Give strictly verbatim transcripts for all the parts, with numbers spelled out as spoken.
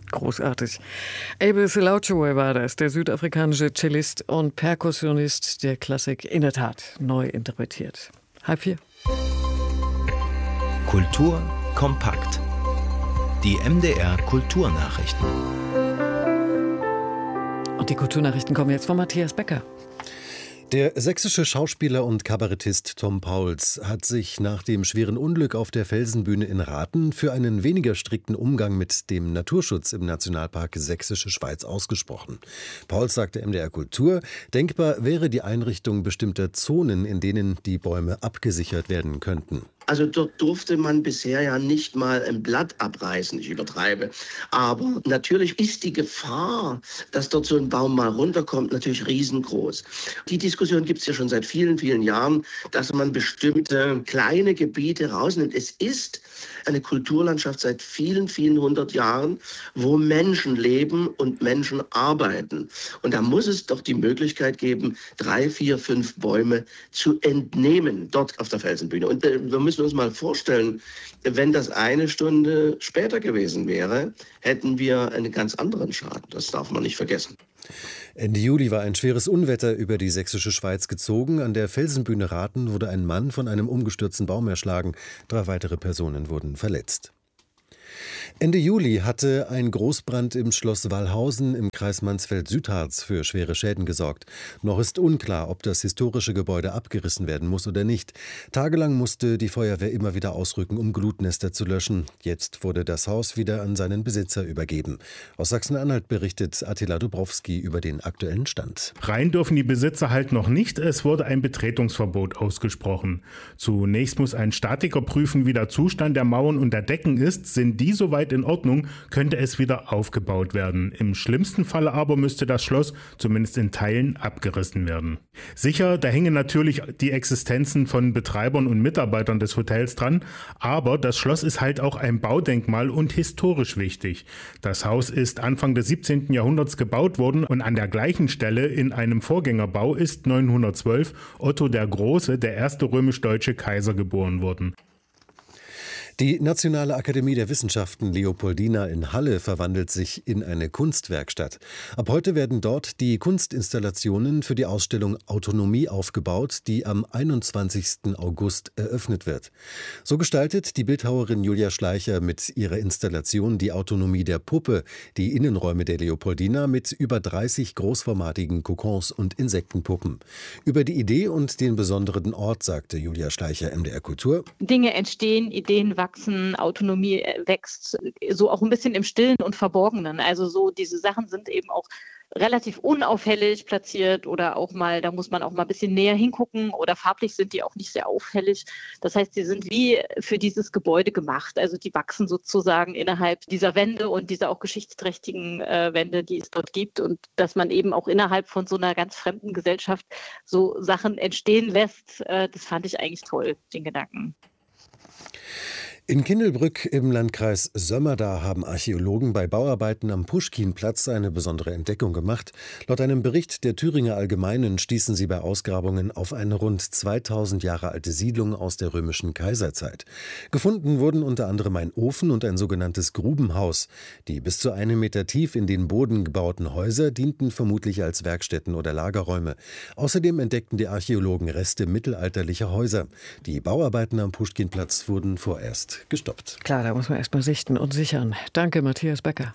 Großartig. Abel Selautjoe war das, der südafrikanische Cellist und Perkussionist, der Klassik in der Tat neu interpretiert. Halb vier. Kultur kompakt. Die M D R Kulturnachrichten. Und die Kulturnachrichten kommen jetzt von Matthias Becker. Der sächsische Schauspieler und Kabarettist Tom Pauls hat sich nach dem schweren Unglück auf der Felsenbühne in Rathen für einen weniger strikten Umgang mit dem Naturschutz im Nationalpark Sächsische Schweiz ausgesprochen. Pauls sagte M D R Kultur, denkbar wäre die Einrichtung bestimmter Zonen, in denen die Bäume abgesichert werden könnten. Also dort durfte man bisher ja nicht mal ein Blatt abreißen, ich übertreibe. Aber natürlich ist die Gefahr, dass dort so ein Baum mal runterkommt, natürlich riesengroß. Die Diskussion gibt es ja schon seit vielen, vielen Jahren, dass man bestimmte kleine Gebiete rausnimmt. Es ist eine Kulturlandschaft seit vielen, vielen hundert Jahren, wo Menschen leben und Menschen arbeiten. Und da muss es doch die Möglichkeit geben, drei, vier, fünf Bäume zu entnehmen, dort auf der Felsenbühne. Und äh, wir müssen uns mal vorstellen, wenn das eine Stunde später gewesen wäre, hätten wir einen ganz anderen Schaden. Das darf man nicht vergessen. Ende Juli war ein schweres Unwetter über die Sächsische Schweiz gezogen. An der Felsenbühne Rathen wurde ein Mann von einem umgestürzten Baum erschlagen. Drei weitere Personen wurden verletzt. Ende Juli hatte ein Großbrand im Schloss Wallhausen im Kreis Mansfeld-Südharz für schwere Schäden gesorgt. Noch ist unklar, ob das historische Gebäude abgerissen werden muss oder nicht. Tagelang musste die Feuerwehr immer wieder ausrücken, um Glutnester zu löschen. Jetzt wurde das Haus wieder an seinen Besitzer übergeben. Aus Sachsen-Anhalt berichtet Attila Dubrowski über den aktuellen Stand. Rein dürfen die Besitzer halt noch nicht. Es wurde ein Betretungsverbot ausgesprochen. Zunächst muss ein Statiker prüfen, wie der Zustand der Mauern und der Decken ist. Sind die soweit in Ordnung, könnte es wieder aufgebaut werden. Im schlimmsten Falle aber müsste das Schloss zumindest in Teilen abgerissen werden. Sicher, da hängen natürlich die Existenzen von Betreibern und Mitarbeitern des Hotels dran, aber das Schloss ist halt auch ein Baudenkmal und historisch wichtig. Das Haus ist Anfang des siebzehnten Jahrhunderts gebaut worden und an der gleichen Stelle in einem Vorgängerbau ist neunzehnhundertzwölf Otto der Große, der erste römisch-deutsche Kaiser, geboren worden. Die Nationale Akademie der Wissenschaften Leopoldina in Halle verwandelt sich in eine Kunstwerkstatt. Ab heute werden dort die Kunstinstallationen für die Ausstellung Autonomie aufgebaut, die am einundzwanzigsten August eröffnet wird. So gestaltet die Bildhauerin Julia Schleicher mit ihrer Installation Die Autonomie der Puppe die Innenräume der Leopoldina mit über dreißig großformatigen Kokons und Insektenpuppen. Über die Idee und den besonderen Ort sagte Julia Schleicher M D R Kultur: Dinge entstehen, Ideen wachsen. Autonomie wächst, so auch ein bisschen im Stillen und Verborgenen. Also so diese Sachen sind eben auch relativ unauffällig platziert oder auch mal, da muss man auch mal ein bisschen näher hingucken oder farblich sind die auch nicht sehr auffällig. Das heißt, die sind wie für dieses Gebäude gemacht. Also die wachsen sozusagen innerhalb dieser Wände und dieser auch geschichtsträchtigen äh, Wände, die es dort gibt, und dass man eben auch innerhalb von so einer ganz fremden Gesellschaft so Sachen entstehen lässt, äh, das fand ich eigentlich toll, den Gedanken. In Kindelbrück im Landkreis Sömmerda haben Archäologen bei Bauarbeiten am Puschkinplatz eine besondere Entdeckung gemacht. Laut einem Bericht der Thüringer Allgemeinen stießen sie bei Ausgrabungen auf eine rund zweitausend Jahre alte Siedlung aus der römischen Kaiserzeit. Gefunden wurden unter anderem ein Ofen und ein sogenanntes Grubenhaus. Die bis zu einem Meter tief in den Boden gebauten Häuser dienten vermutlich als Werkstätten oder Lagerräume. Außerdem entdeckten die Archäologen Reste mittelalterlicher Häuser. Die Bauarbeiten am Puschkinplatz wurden vorerst gestoppt. Klar, da muss man erstmal sichten und sichern. Danke, Matthias Becker.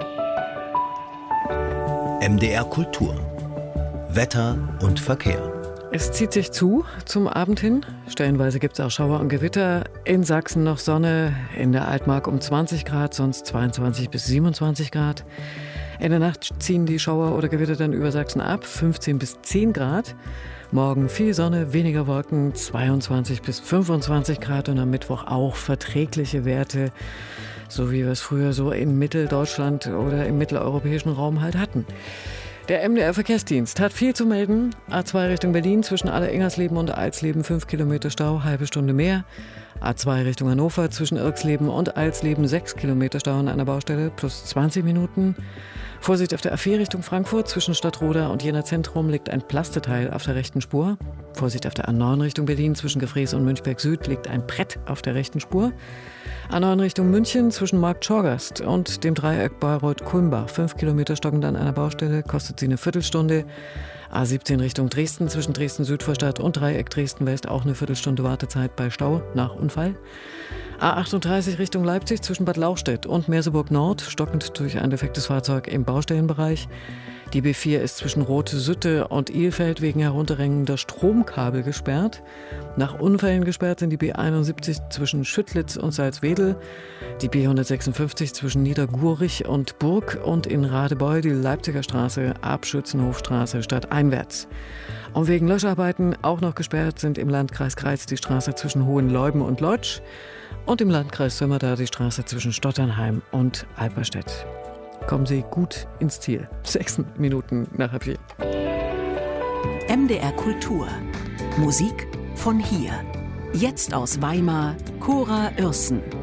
M D R Kultur. Wetter und Verkehr. Es zieht sich zu zum Abend hin. Stellenweise gibt es auch Schauer und Gewitter. In Sachsen noch Sonne, in der Altmark um zwanzig Grad, sonst zweiundzwanzig bis siebenundzwanzig Grad. In der Nacht ziehen die Schauer oder Gewitter dann über Sachsen ab, fünfzehn bis zehn Grad. Morgen viel Sonne, weniger Wolken, zweiundzwanzig bis fünfundzwanzig Grad und am Mittwoch auch verträgliche Werte, so wie wir es früher so in Mitteldeutschland oder im mitteleuropäischen Raum halt hatten. Der M D R-Verkehrsdienst hat viel zu melden. A zwei Richtung Berlin zwischen Aller-Ingersleben und Alsleben fünf Kilometer Stau, halbe Stunde mehr. A zwei Richtung Hannover zwischen Irxleben und Alsleben sechs Kilometer Stau an einer Baustelle plus zwanzig Minuten. Vorsicht auf der A vier Richtung Frankfurt. Zwischen Stadtroda und Jena Zentrum liegt ein Plasteteil auf der rechten Spur. Vorsicht auf der A neun Richtung Berlin. Zwischen Gefrees und Münchberg Süd liegt ein Brett auf der rechten Spur. A neun Richtung München zwischen Markt-Schorgast und dem Dreieck Bayreuth-Kulmbach. Fünf Kilometer stockend an einer Baustelle, kostet sie eine Viertelstunde. A siebzehn Richtung Dresden zwischen Dresden-Südvorstadt und Dreieck Dresden-West auch eine Viertelstunde Wartezeit bei Stau nach Unfall. A achtunddreißig Richtung Leipzig zwischen Bad Lauchstädt und Merseburg Nord, stockend durch ein defektes Fahrzeug im Baustellenbereich. Die B vier ist zwischen Rote-Sütte und Ilfeld wegen herunterhängender Stromkabel gesperrt. Nach Unfällen gesperrt sind die B einundsiebzig zwischen Schüttlitz und Salzwedel, die B hundertsechsundfünfzig zwischen Niedergurich und Burg und in Radebeul die Leipziger Straße ab Schützenhofstraße stadteinwärts. Und wegen Löscharbeiten auch noch gesperrt sind im Landkreis Greiz die Straße zwischen Hohenleuben und Leutsch und im Landkreis Sömmerda die Straße zwischen Stotternheim und Alperstedt. Kommen Sie gut ins Ziel. Sechs Minuten nach halb vier. M D R Kultur. Musik von hier. Jetzt aus Weimar, Cora Uerßen.